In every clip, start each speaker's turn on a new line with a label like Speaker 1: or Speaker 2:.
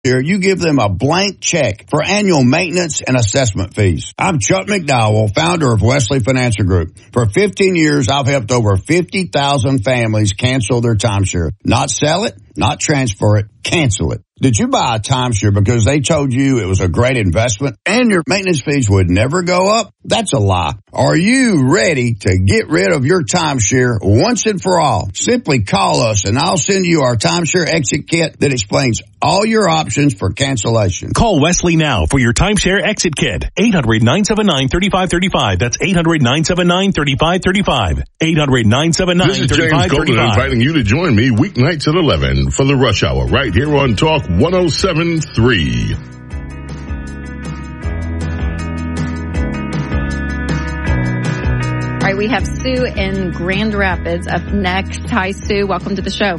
Speaker 1: You give them a blank check for annual maintenance and assessment fees. I'm Chuck McDowell, founder of Wesley Financial Group. For 15 years, I've helped over 50,000 families cancel their timeshare. Not sell it, not transfer it, cancel it. Did you buy a timeshare because they told you it was a great investment and your maintenance fees would never go up? That's a lie. Are you ready to get rid of your timeshare once and for all? Simply call us and I'll send you our timeshare exit kit that explains all your options for cancellation.
Speaker 2: Call Wesley now for your timeshare exit kit. 800-979-3535. That's 800-979-3535. 800-979-3535.
Speaker 3: This is James Golden inviting you to join me weeknights at 11 for the Rush Hour right here on Talk 107.3.
Speaker 4: All right, we have Sue in Grand Rapids up next. Hi, Sue. Welcome to the show.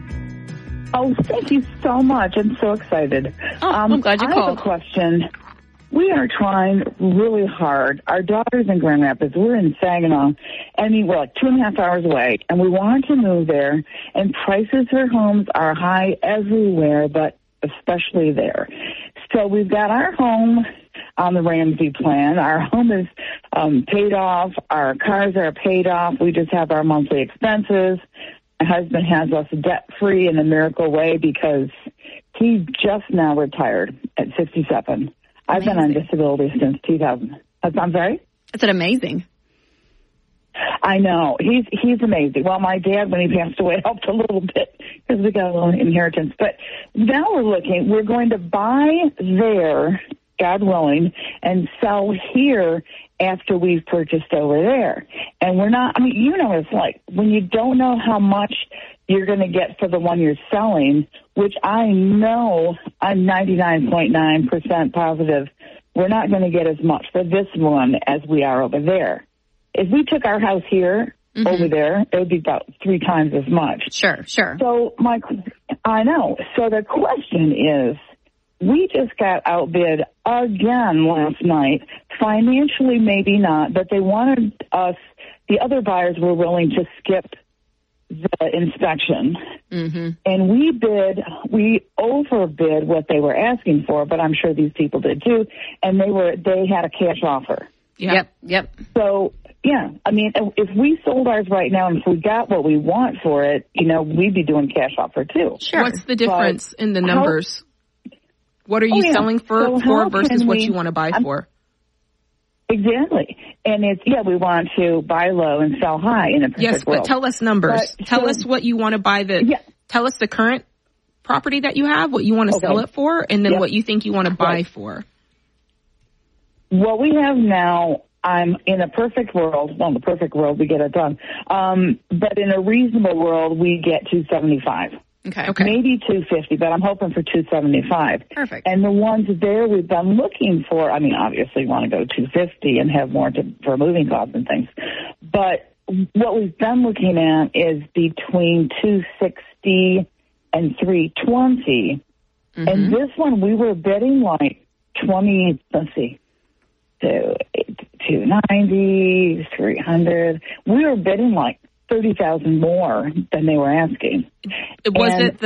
Speaker 5: Oh, thank you so much. I'm so excited.
Speaker 4: Oh, I'm glad you called.
Speaker 5: I have a question. We are trying really hard. Our daughter's in Grand Rapids. We're in Saginaw. I mean, we're like 2.5 hours away, and we wanted to move there, and prices for homes are high everywhere, but especially there. So we've got our home on the Ramsey plan. Our home is paid off. Our cars are paid off. We just have our monthly expenses. My husband has us debt-free in a miracle way because he's just now retired at 57. I've been on disability since 2000. I'm sorry?
Speaker 4: That's amazing.
Speaker 5: I know. He's amazing. Well, my dad, when he passed away, helped a little bit because we got a little inheritance. But now we're going to buy there, God willing, and sell here after we've purchased over there. And we're not, I mean, you know what it's like. When you don't know how much you're going to get for the one you're selling, which I know I'm 99.9% positive we're not going to get as much for this one as we are over there. If we took our house here, over there, it would be about 3 times as much.
Speaker 4: Sure.
Speaker 5: So I know. So the question is, we just got outbid again last night. Financially, maybe not, but they wanted us, the other buyers were willing to skip the inspection. And we overbid what they were asking for, but I'm sure these people did too, and they had a cash offer.
Speaker 4: Yep.
Speaker 5: So, yeah, I mean, if we sold ours right now and if we got what we want for it, we'd be doing cash offer too.
Speaker 6: Sure. What's the difference in the numbers? What are you selling for versus what you want to buy for?
Speaker 5: Exactly. And we want to buy low and sell high in a perfect world.
Speaker 6: But tell us numbers. Tell us what you want to buy tell us the current property that you have, what you want to sell it for, and then what you think you want to buy for.
Speaker 5: What we have now, I'm in a perfect world. Well, in the perfect world, we get it done. But in a reasonable world, we get $275.
Speaker 4: Okay.
Speaker 5: Maybe $250, but I'm hoping for $275.
Speaker 4: Perfect.
Speaker 5: And the ones there we've been looking for, I mean, obviously want to go $250 and have more for moving costs and things. But what we've been looking at is between $260 and $320. And this one we were bidding like 20, let's see, $290, $300. We were bidding like $30,000 more than they were asking.
Speaker 6: But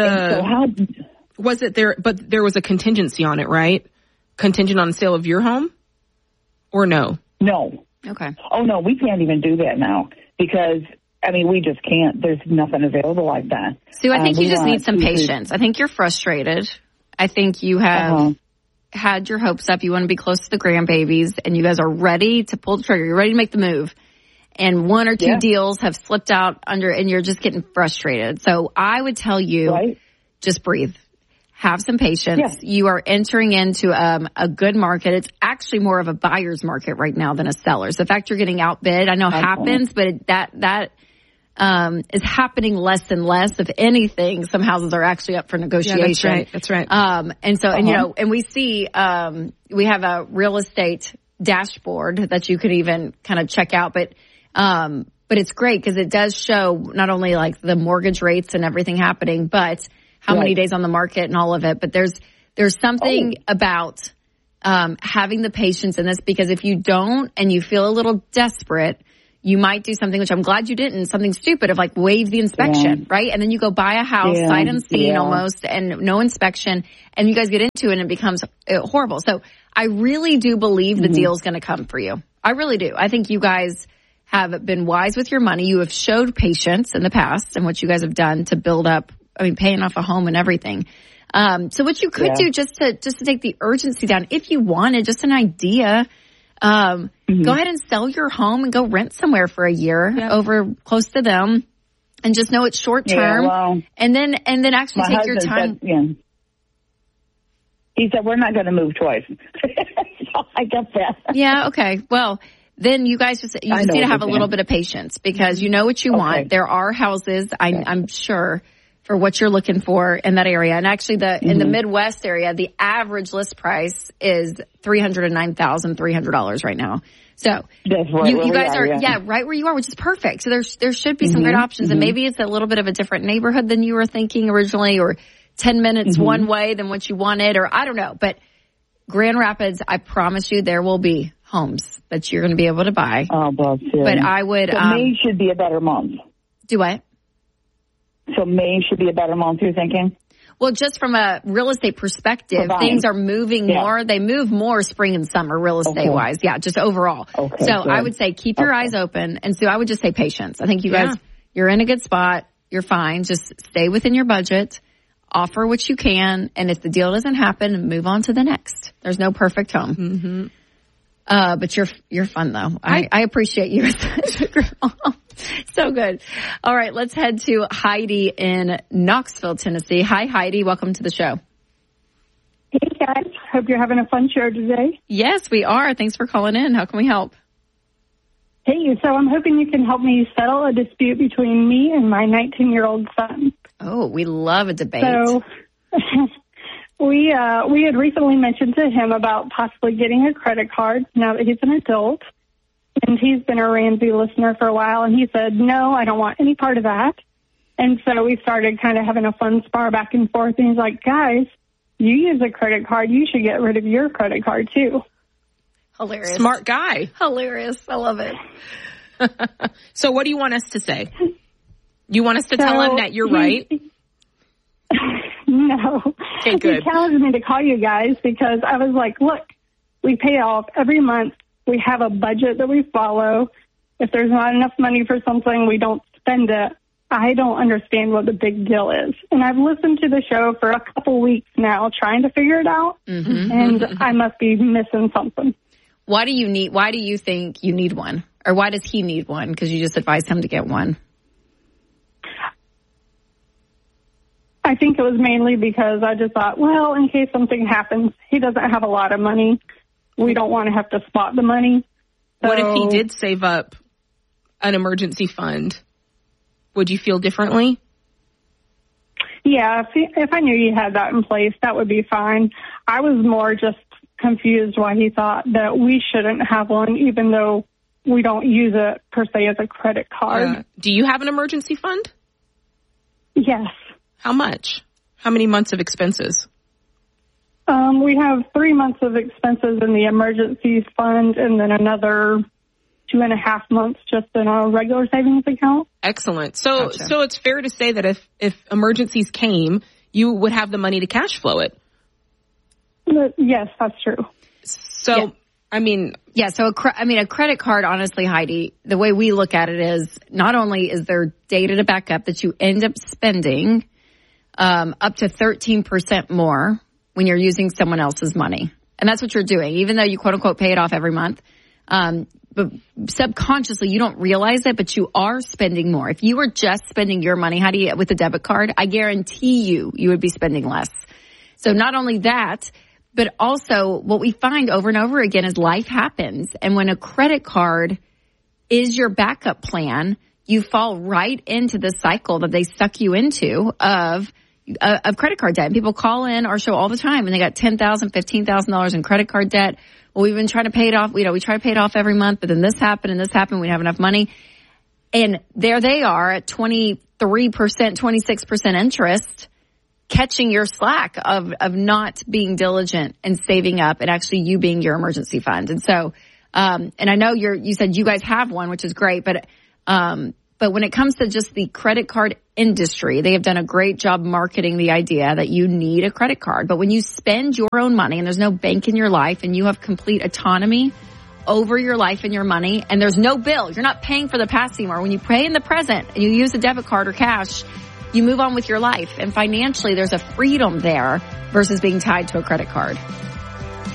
Speaker 6: there was a contingency on it, right? Contingent on the sale of your home? Or no?
Speaker 5: No.
Speaker 4: Okay.
Speaker 5: Oh, no, we can't even do that now because, I mean, we just can't. There's nothing available like that.
Speaker 4: Sue, I think you just need some patience. I think you're frustrated. I think you have had your hopes up. You want to be close to the grandbabies, and you guys are ready to pull the trigger. You're ready to make the move. And 1 or 2 deals have slipped out and you're just getting frustrated. So I would tell you, just breathe. Have some patience.
Speaker 5: Yeah.
Speaker 4: You are entering into a good market. It's actually more of a buyer's market right now than a seller's. The fact you're getting outbid, I know it happens, but that is happening less and less. If anything, some houses are actually up for negotiation.
Speaker 6: Yeah, that's right.
Speaker 4: And we see, we have a real estate dashboard that you could even kind of check out, but it's great because it does show not only like the mortgage rates and everything happening, but how many days on the market and all of it. But there's something about having the patience in this, because if you don't and you feel a little desperate, you might do something, which I'm glad you didn't, something stupid of like waive the inspection, right? And then you go buy a house, sight unseen almost, and no inspection, and you guys get into it and it becomes horrible. So I really do believe the deal's going to come for you. I really do. I think you guys have been wise with your money. You have showed patience in the past and what you guys have done to build up, paying off a home and everything. So what you could do just to take the urgency down, if you wanted, just an idea, go ahead and sell your home and go rent somewhere for a year over close to them, and just know it's short term. And then actually take your time.
Speaker 5: He said, we're not going to move twice. So I get that.
Speaker 4: Yeah. Okay. Well, then you guys just need to have a little bit of patience, because you know what you want. There are houses, I'm sure, for what you're looking for in that area. And actually in the Midwest area, the average list price is $309,300 right now. So you guys are right where you are, which is perfect. So there should be some great options, and maybe it's a little bit of a different neighborhood than you were thinking originally, or 10 minutes one way than what you wanted, or I don't know. But Grand Rapids, I promise you, there will be homes that you're going to be able to buy.
Speaker 5: Oh, bless you.
Speaker 4: But I would.
Speaker 5: So May should be a better month.
Speaker 4: Do what?
Speaker 5: So May should be a better month, you're thinking?
Speaker 4: Well, just from a real estate perspective, things are moving more. They move more spring and summer real estate wise. Yeah, just overall.
Speaker 5: Okay,
Speaker 4: so I would say keep your eyes open. And so I would just say patience. I think you guys, you're in a good spot. You're fine. Just stay within your budget. Offer what you can. And if the deal doesn't happen, move on to the next. There's no perfect home. But you're fun though. I appreciate you as such a girl. So good. All right, let's head to Heidi in Knoxville, Tennessee. Hi, Heidi. Welcome to the show.
Speaker 7: Hey, guys. Hope you're having a fun show today.
Speaker 4: Yes, we are. Thanks for calling in. How can we help?
Speaker 7: Hey, so I'm hoping you can help me settle a dispute between me and my 19-year-old son.
Speaker 4: Oh, we love a debate.
Speaker 7: So we had recently mentioned to him about possibly getting a credit card now that he's an adult. And he's been a Ramsey listener for a while, and he said, no, I don't want any part of that. And so we started kind of having a fun spar back and forth, and he's like, guys, you use a credit card. You should get rid of your credit card, too.
Speaker 4: Hilarious.
Speaker 6: Smart guy.
Speaker 4: Hilarious. I love it.
Speaker 6: So what do you want us to say? You want us to tell him that you're right?
Speaker 7: No.
Speaker 6: Okay, good.
Speaker 7: He challenged me to call you guys because I was like, look, we pay off every month. We have a budget that we follow. If there's not enough money for something, we don't spend it. I don't understand what the big deal is. And I've listened to the show for a couple weeks now trying to figure it out, and I must be missing something.
Speaker 4: Why do you think you need one? Or why does he need one? Because you just advised him to get one.
Speaker 7: I think it was mainly because I just thought, well, in case something happens, he doesn't have a lot of money. We don't want to have to spot the money. So,
Speaker 6: what if he did save up an emergency fund? Would you feel differently?
Speaker 7: Yeah, if I knew you had that in place, that would be fine. I was more just confused why he thought that we shouldn't have one, even though we don't use it per se as a credit card.
Speaker 6: Do you have an emergency fund?
Speaker 7: Yes.
Speaker 6: How much? How many months of expenses?
Speaker 7: We have 3 months of expenses in the emergency fund and then another 2.5 months just in a regular savings account.
Speaker 6: Excellent. So it's fair to say that if emergencies came, you would have the money to cash flow it.
Speaker 7: Yes, that's true.
Speaker 6: So, yeah.
Speaker 4: So a credit card, honestly, Heidi, the way we look at it is not only is there data to back up that you end up spending up to 13% more when you're using someone else's money. And that's what you're doing, even though you quote unquote pay it off every month. But subconsciously, you don't realize it, but you are spending more. If you were just spending your money, Heidi, with a debit card, I guarantee you would be spending less. So not only that, but also what we find over and over again is life happens. And when a credit card is your backup plan, you fall right into the cycle that they suck you into of credit card debt. And people call in our show all the time and they got $10,000, $15,000 in credit card debt. Well, we've been trying to pay it off. We try to pay it off every month, but then this happened and this happened. We didn't have enough money. And there they are at 23%, 26% interest, catching your slack of not being diligent and saving up and actually you being your emergency fund. And so, And I know you said you guys have one, which is great, but when it comes to just the credit card industry, they have done a great job marketing the idea that you need a credit card. But when you spend your own money and there's no bank in your life and you have complete autonomy over your life and your money, and there's no bill, you're not paying for the past anymore. When you pay in the present and you use a debit card or cash, you move on with your life. And financially, there's a freedom there versus being tied to a credit card.